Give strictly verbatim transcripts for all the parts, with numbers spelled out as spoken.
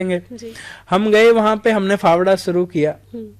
जी। हम गए वहां पे, हमने फावड़ा शुरू किया।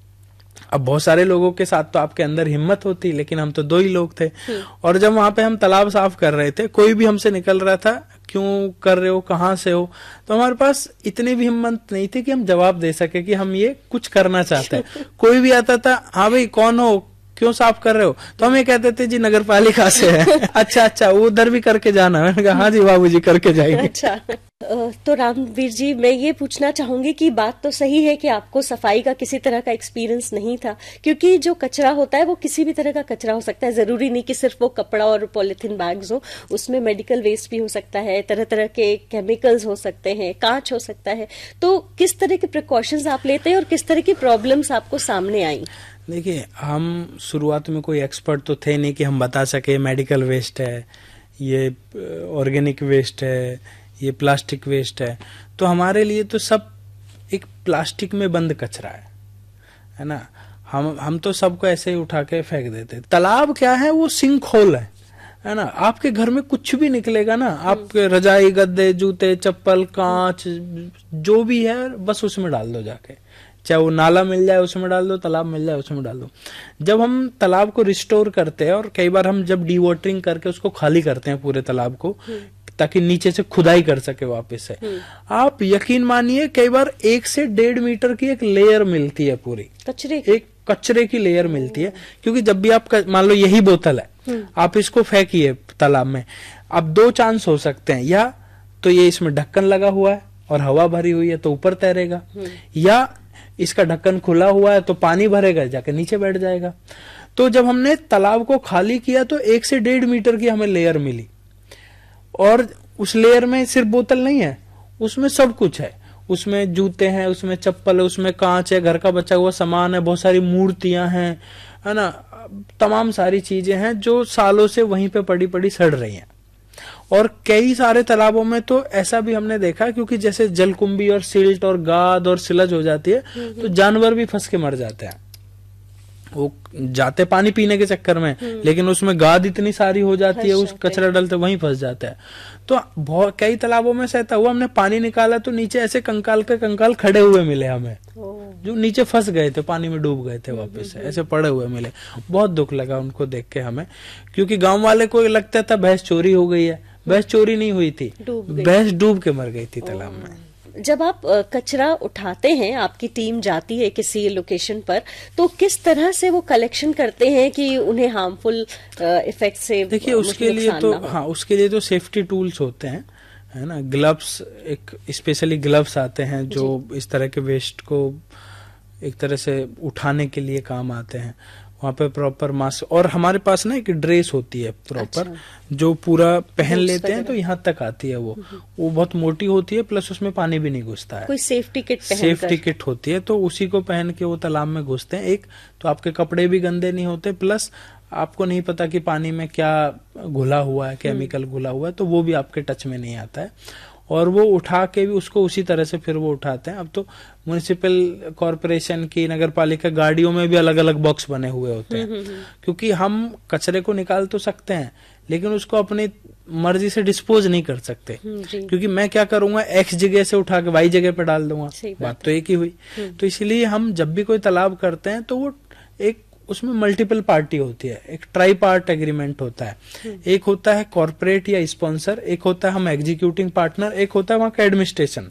अब बहुत सारे लोगों के साथ तो आपके अंदर हिम्मत होती, लेकिन हम तो दो ही लोग थे। और जब वहां पे हम तालाब साफ कर रहे थे, कोई भी हमसे निकल रहा था क्यों कर रहे हो, कहाँ से हो, तो हमारे पास इतनी भी हिम्मत नहीं थी कि हम जवाब दे सके कि हम ये कुछ करना चाहते हैं। कोई भी आता था, हाँ भाई कौन हो, क्यों साफ कर रहे हो, तो हम ये कहते थे जी नगर पालिका से है। अच्छा अच्छा, वो उधर भी करके जाना। मैंने कहा हाँ जी बाबूजी करके जाएंगे। अच्छा, तो रामवीर जी, मैं ये पूछना चाहूंगी कि बात तो सही है कि आपको सफाई का किसी तरह का एक्सपीरियंस नहीं था, क्योंकि जो कचरा होता है वो किसी भी तरह का कचरा हो सकता है, जरूरी नहीं कि सिर्फ वो कपड़ा और पॉलिथीन बैग्स हो, उसमें मेडिकल वेस्ट भी हो सकता है, तरह तरह के केमिकल्स हो सकते हैं, कांच हो सकता है। तो किस तरह के प्रिकॉशंस आप लेते हैं और किस तरह की प्रॉब्लम्स आपको सामने आई? देखिए, हम शुरुआत में कोई एक्सपर्ट तो थे नहीं कि हम बता सके मेडिकल वेस्ट है, ये ऑर्गेनिक वेस्ट है, ये प्लास्टिक वेस्ट है। तो हमारे लिए तो सब एक प्लास्टिक में बंद कचरा है, है ना। हम हम तो सबको ऐसे ही उठा के फेंक देते। तालाब क्या है, वो सिंक होल है, है ना। आपके घर में कुछ भी निकलेगा ना, आपके रजाई, गद्दे, जूते, चप्पल, कांच, जो भी है बस उसमें डाल दो जाके। चाहे वो नाला मिल जाए उसमें डाल दो, तालाब मिल जाए उसमें डाल दो। जब हम तालाब को रिस्टोर करते हैं, और कई बार हम जब डी वाटरिंग करके उसको खाली करते हैं पूरे तालाब को, ताकि नीचे से खुदाई कर सके वापस से, आप यकीन मानिए कई बार एक से डेढ़ मीटर की एक लेयर मिलती है, पूरी कचरे एक कचरे की लेयर मिलती है। क्योंकि जब भी आप, मान लो यही बोतल है, आप इसको फेंकिए तालाब में, अब दो चांस हो सकते हैं, या तो ये इसमें ढक्कन लगा हुआ है और हवा भरी हुई है तो ऊपर तैरेगा, या इसका ढक्कन खुला हुआ है तो पानी भरेगा जाके नीचे बैठ जाएगा। तो जब हमने तालाब को खाली किया तो एक से डेढ़ मीटर की हमें लेयर मिली, और उस लेयर में सिर्फ बोतल नहीं है, उसमें सब कुछ है। उसमें जूते हैं, उसमें चप्पल है, उसमें कांच है, घर का बचा हुआ सामान है, बहुत सारी मूर्तियां हैं, है ना, तमाम सारी चीजें हैं जो सालों से वहीं पे पड़ी पड़ी सड़ रही हैं। और कई सारे तालाबों में तो ऐसा भी हमने देखा, क्योंकि जैसे जलकुंभी और सिल्ट और गाद और सिलज हो जाती है तो जानवर भी फंस के मर जाते हैं। वो जाते पानी पीने के चक्कर में, लेकिन उसमें गाद इतनी सारी हो जाती है, उस कचरा डलते वहीं फंस जाता है। तो बहुत कई तालाबों में से ऐसा हुआ, हमने पानी निकाला तो नीचे ऐसे कंकाल के कंकाल खड़े हुए मिले हमें, जो नीचे फंस गए थे, पानी में डूब गए थे, वापस से ऐसे पड़े हुए मिले। बहुत दुख लगा उनको देख के हमें, क्योंकि गांव वाले को लगता था भैंस चोरी हो गई है। भैंस चोरी नहीं हुई थी, भैंस डूब के मर गई थी तालाब में। जब आप कचरा उठाते हैं, आपकी टीम जाती है किसी लोकेशन पर, तो किस तरह से वो कलेक्शन करते हैं कि उन्हें हार्मफुल इफेक्ट से? देखिए, उसके लिए तो हाँ उसके लिए तो सेफ्टी टूल्स होते हैं, है ना। ग्लव्स, एक स्पेशली ग्लव्स आते हैं जो इस तरह के वेस्ट को एक तरह से उठाने के लिए काम आते हैं। वहाँ पे प्रॉपर मास्क, और हमारे पास ना एक ड्रेस होती है प्रॉपर, अच्छा। जो पूरा पहन लेते हैं तो यहाँ तक आती है। वो वो बहुत मोटी होती है, प्लस उसमें पानी भी नहीं घुसता है। कोई सेफ्टी किट पहन सेफ्टी किट होती है, तो उसी को पहन के वो तालाब में घुसते हैं। एक तो आपके कपड़े भी गंदे नहीं होते, प्लस आपको नहीं पता कि पानी में क्या घुला हुआ है, केमिकल घुला हुआ है, तो वो भी आपके टच में नहीं आता है। और वो उठा के भी उसको उसी तरह से फिर वो उठाते हैं। अब तो म्युनिसिपल कॉरपोरेशन की, नगर पालिका गाड़ियों में भी अलग अलग बॉक्स बने हुए होते हैं, क्योंकि हम कचरे को निकाल तो सकते हैं लेकिन उसको अपनी मर्जी से डिस्पोज नहीं कर सकते, क्योंकि मैं क्या करूंगा, एक्स जगह से उठा के वाई जगह पे डाल दूंगा, बात तो एक ही हुई। तो इसलिए हम जब भी कोई तालाब करते हैं तो वो एक उसमें मल्टीपल पार्टी होती है, एक ट्राई पार्ट एग्रीमेंट होता है। एक होता है कॉर्पोरेट या स्पॉन्सर, एक होता है हम एग्जीक्यूटिंग पार्टनर, एक होता है वहां का एडमिनिस्ट्रेशन।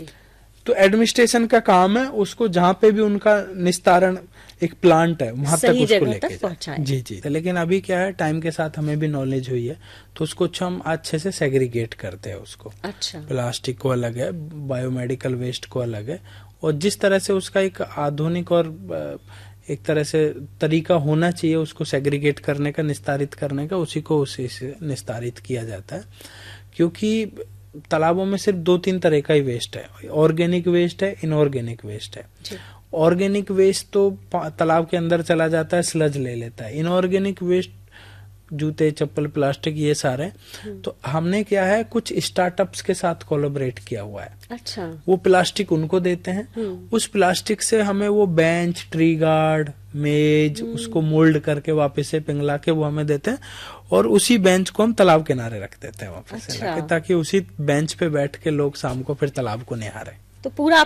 तो एडमिनिस्ट्रेशन का काम है उसको जहां पे भी उनका निस्तारण एक प्लांट है वहां तक उसको लेके जाए। जी जी। लेकिन अभी क्या है, टाइम के साथ हमें भी नॉलेज हुई है, तो उसको हम अच्छे से सेग्रीगेट करते हैं उसको। अच्छा। प्लास्टिक को अलग है, बायोमेडिकल वेस्ट को अलग है, और जिस तरह से उसका एक आधुनिक और एक तरह से तरीका होना चाहिए उसको सेग्रीगेट करने का, निस्तारित करने का, उसी को उसी से निस्तारित किया जाता है। क्योंकि तालाबों में सिर्फ दो तीन तरह का ही वेस्ट है, ऑर्गेनिक वेस्ट है, इनऑर्गेनिक वेस्ट है। ऑर्गेनिक वेस्ट तो तालाब के अंदर चला जाता है, स्लज ले लेता है। इनऑर्गेनिक वेस्ट जूते, चप्पल, प्लास्टिक, ये सारे, तो हमने क्या है कुछ स्टार्टअप्स के साथ कोलैबोरेट किया हुआ है। अच्छा। वो प्लास्टिक उनको देते हैं, उस प्लास्टिक से हमें वो बेंच, ट्री गार्ड, मेज, उसको मोल्ड करके वापस से पिघला के वो हमें देते हैं, और उसी बेंच को हम तालाब किनारे रख देते हैं वापस से, ताकि उसी बेंच पे बैठ के लोग शाम को फिर तालाब को निहारें। तो पूरा